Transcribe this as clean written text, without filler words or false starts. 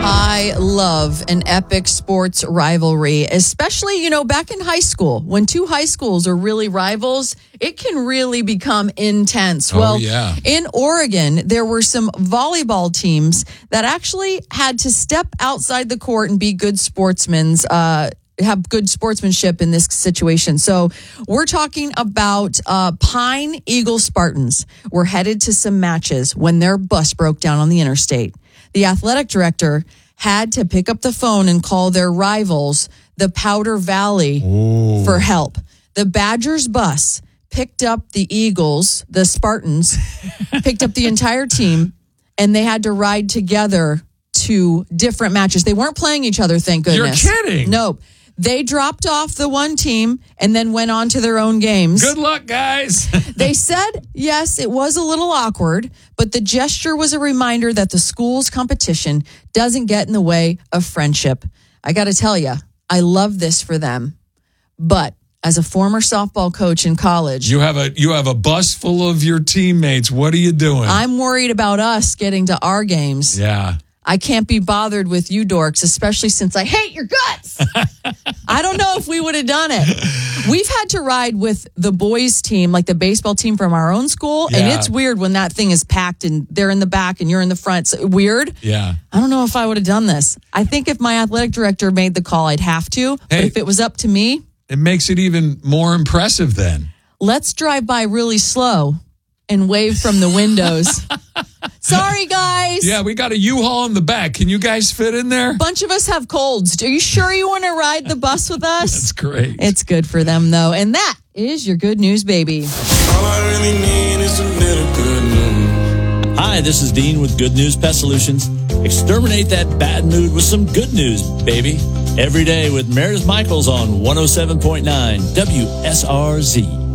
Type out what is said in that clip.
I love an epic sports rivalry, especially, back in high school. When two high schools are really rivals, it can really become intense. Yeah. In Oregon, there were some volleyball teams that actually had to step outside the court and be good sportsmen, have good sportsmanship in this situation. So we're talking about Pine Eagle Spartans. Were headed to some matches when their bus broke down on the interstate. The athletic director had to pick up the phone and call their rivals, the Powder Valley, for help. The Badgers bus picked up the Eagles, the Spartans, picked up the entire team, and they had to ride together to different matches. They weren't playing each other, thank goodness. You're kidding. Nope. They dropped off the one team and then went on to their own games. Good luck, guys. They said, yes, it was a little awkward, but the gesture was a reminder that the school's competition doesn't get in the way of friendship. I got to tell you, I love this for them. But as a former softball coach in college, you have a bus full of your teammates. What are you doing? I'm worried about us getting to our games. Yeah. I can't be bothered with you dorks, especially since I hate your guts. I don't know if we would have done it. We've had to ride with the boys team, like the baseball team from our own school. Yeah. And it's weird when that thing is packed and they're in the back and you're in the front. It's weird. Yeah. I don't know if I would have done this. I think if my athletic director made the call, I'd have to. But if it was up to me, it makes it even more impressive then. Let's drive by really slow and wave from the windows. Sorry, guys. Yeah, we got a U-Haul in the back. Can you guys fit in there? A bunch of us have colds. Are you sure you want to ride the bus with us? That's great. It's good for them, though. And that is your good news, baby. All I really need is a little good news. Hi, this is Dean with Good News Pest Solutions. Exterminate that bad mood with some good news, baby. Every day with Meredith Michaels on 107.9 WSRZ.